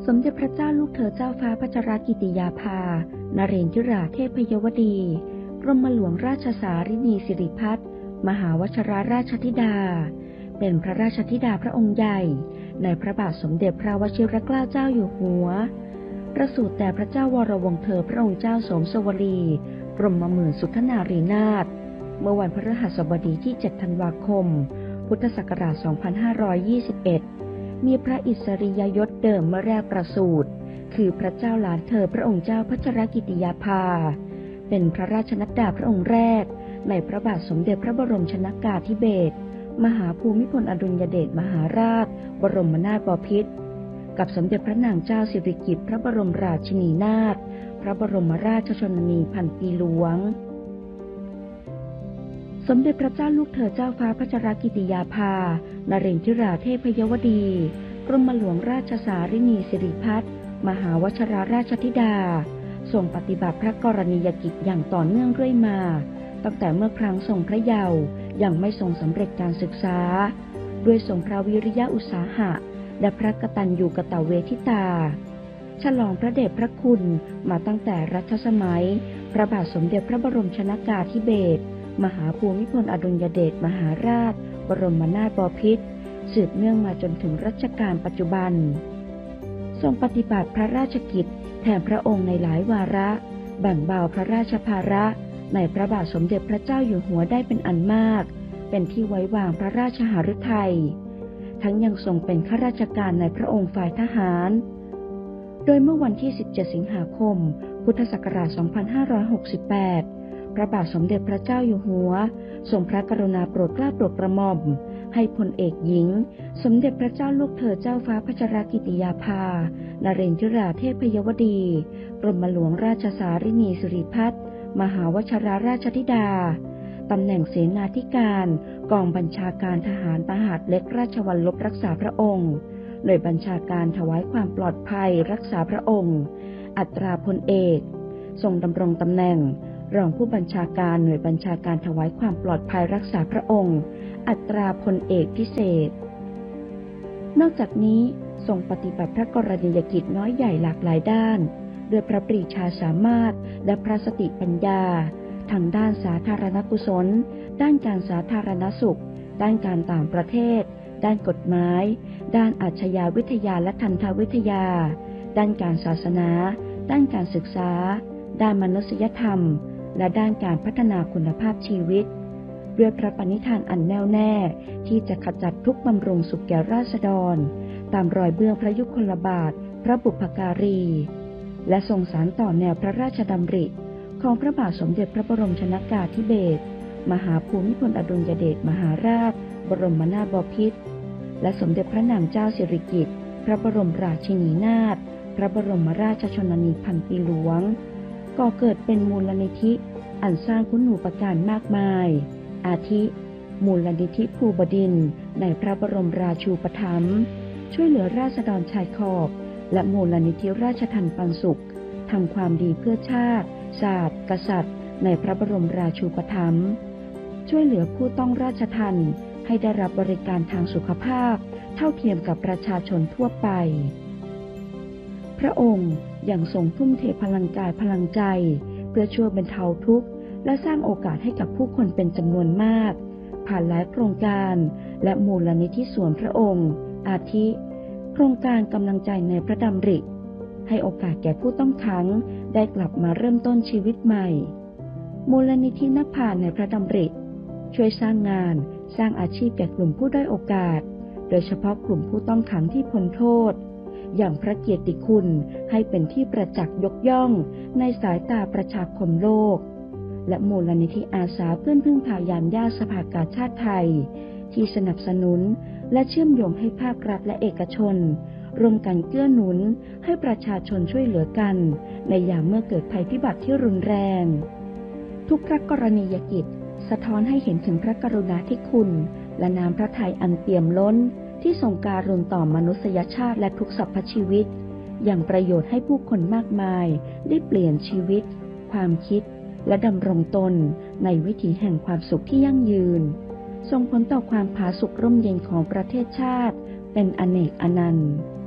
มเด็จพระเจ้าลูกเธอเจ้าฟ้าพัชรกิติยาภานเรนทิราเทพยวดีกรมหลวงราชสารินีสิริพัฒน์มหาวชิรราชธิดาเป็นพระราชธิดาพระองค์ใหญ่ในพระบาทสมเด็จพระวชิรเกล้าเจ้าอยู่หัวประสูติแต่พระเจ้าวรวงศ์เธอพระองค์เจ้าสมสวลีกรมหมื่นสุทธนารีนาถเมื่อวันพฤหัสบดีที่ 7 ธันวาคม พุทธศักราช 2521 มีพระอิสริยยศเดิมเมื่อแรกประสูติคือพระเจ้าหลานเธอพระองค์เจ้าพัชรกิติยาภาเป็นพระราชนัดดาพระองค์แรกในพระบาทสมเด็จพระบรมชนกาธิเบศรมหาภูมิพลอดุลยเดชมหาราชบรมนาถบพิตรกับสมเด็จพระนางเจ้าสิริกิติ์พระบรมราชินีนาถพระบรมราชชนนีพันปีหลวงสมเด็จพระเจ้าลูกเธอเจ้าฟ้าพัชรกิติยาภานเรนทิราเทพยวดีกรมหลวงราชสารินีสิริพัฒน์มหาวชิรราชธิดาทรงปฏิบัติพระกรณียกิจอย่างต่อเนื่องเรื่อยมาตั้งแต่เมื่อครั้งทรงพระเยาว์ยังไม่ทรงสำเร็จการศึกษาด้วยทรงพระวิริยะอุตสาหะและพระกตัญญูกตเวทิตาฉลองพระเดชพระคุณมาตั้งแต่รัชสมัยพระบาทสมเด็จพระบรมชนกาธิเบศรมหาภูมิพลอดุลยเดชมหาราชบรมนาถบพิตรสืบเนื่องมาจนถึงรัชกาลปัจจุบันทรงปฏิบัติพระราชกิจแทนพระองค์ในหลายวาระแบ่งเบาพระราชภาระในพระบาทสมเด็จพระเจ้าอยู่หัวได้เป็นอันมากเป็นที่ไว้วางพระราชหฤทัยทั้งยังทรงเป็นข้าราชการในพระองค์ฝ่ายทหารโดยเมื่อวันที่ 17 สิงหาคม พุทธศักราช 2568 พระบาทสมเด็จพระเจ้าอยู่หัวทรงพระกรุณาโปรดเกล้าโปรดกระหม่อมให้พลเอกหญิงสมเด็จพระเจ้าลูกเธอเจ้าฟ้าพัชรกิติยาภานเรนทิราเทพยวดีกรมหลวงราชสารินีสิริพัฒน์มหาวชิรราชธิดาตำแหน่งเสนาธิการกองบัญชาการทหารมหาดเล็กราชวัลลบรักษาพระองค์หน่วยบัญชาการถวายความปลอดภัยรักษาพระองค์อัตราพลเอกทรงดำรงตำแหน่งรองผู้บัญชาการหน่วยบัญชาการถวายความปลอดภัยรักษาพระองค์อัตราพลเอกพิเศษนอกจากนี้ทรงปฏิบัติพระกรณียกิจน้อยใหญ่หลากหลายด้านด้วยพระปรีชาสามารถและพระสติปัญญาทางด้านสาธารณกุศลด้านการสาธารณสุขด้านการต่างประเทศด้านกฎหมายด้านอาชญาวิทยาและทันตวิทยาด้านการศาสนาด้านการศึกษาด้านมนุษยธรรมและด้านการพัฒนาคุณภาพชีวิตด้วยพระปณิธานอันแน่วแน่ที่จะขจัดทุกข์บำรุงสุขแก่ราษฎรตามรอยเบื้องพระยุคลบาทพระบุพการีและทรงสานต่อแนวพระราชดำริของพระบาทสมเด็จพระบรมชนกาธิเบศรมหาภูมิพลอดุลยเดชมหาราชบรมนาถบพิตรและสมเด็จพระนางเจ้าสิริกิติ์พระบรมราชินีนาถพระบรมราชชนนีพันปีหลวงก่อเกิดเป็นมูลนิธิอันสร้างคุณูปการมากมายอาทิมูลนิธิภูบดินทร์ในพระบรมราชูปถัมภ์ช่วยเหลือราษฎรชายขอบและมูลนิธิราชทัณฑ์ปันสุขทำความดีเพื่อชาติศาสตร์กษัตริย์ในพระบรมราชูปถัมภ์ช่วยเหลือผู้ต้องราชทัณฑ์ให้ได้รับบริการทางสุขภาพเท่าเทียมกับประชาชนทั่วไปพระองค์ยังทรงทุ่มเทพลังกายพลังใจเพื่อช่วยบรรเทาทุกข์และสร้างโอกาสให้กับผู้คนเป็นจำนวนมากผ่านหลายโครงการและมูลนิธิส่วนพระองค์อาทิโครงการกำลังใจในพระดำริให้โอกาสแก่ผู้ต้องขังได้กลับมาเริ่มต้นชีวิตใหม่มูลนิธินภาในพระดำริช่วยสร้างงานสร้างอาชีพแก่กลุ่มผู้ด้อยโอกาสโดยเฉพาะกลุ่มผู้ต้องขังที่พ้นโทษอย่างพระเกียรติคุณให้เป็นที่ประจักษ์ยกย่องในสายตาประชาคมโลกและมูลนิธิอาสาเพื่อนพึ่งพายามญาติสภากาชาติไทยที่สนับสนุนและเชื่อมโยงให้ภาครัฐและเอกชนร่วมกันเกื้อหนุนให้ประชาชนช่วยเหลือกันในยามเมื่อเกิดภัยพิบัติที่รุนแรงทุกพระกรณียกิจสะท้อนให้เห็นถึงพระกรุณาธิคุณและน้ำพระทัยอันเปี่ยมล้นที่ทรงการุณต่อมนุษยชาติและทุกสรรพชีวิตอย่างประโยชน์ให้ผู้คนมากมายได้เปลี่ยนชีวิตความคิดและดำรงตนในวิถีแห่งความสุขที่ยั่งยืนส่งผลต่อความผาสุกร่มเย็นของประเทศชาติเป็นอเนกอนันต์